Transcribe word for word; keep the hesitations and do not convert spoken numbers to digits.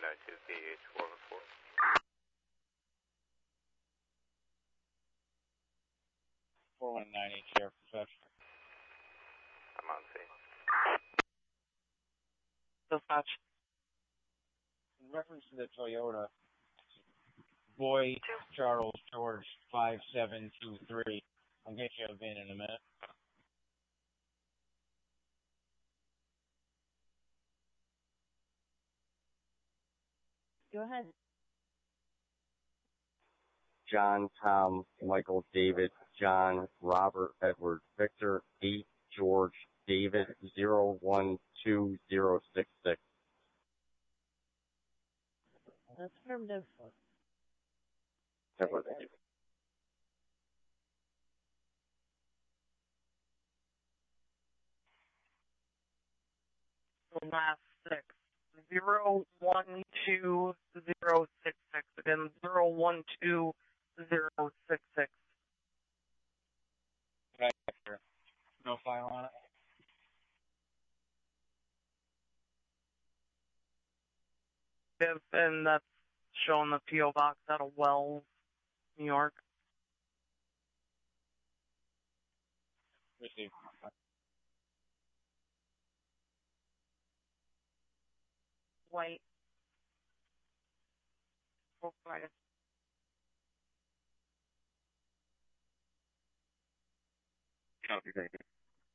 oh two P H four one four. four one nine eight, Sheriff Reception. I'm on scene. Dispatch. In reference to the Toyota, Boy Charles George five seven two three. I'll get you a V I N in a minute. Go ahead. John, Tom, Michael, David, John, Robert, Edward, Victor, eight, George, David, zero one two zero six six. That's affirmative. Edward. Last six. Zero one two zero six six. Again, zero one two zero six six. Right here. No file on it. If, and that's showing the P O box out of Wells, New York. Received. White. Volkswagen. Copy, thank you.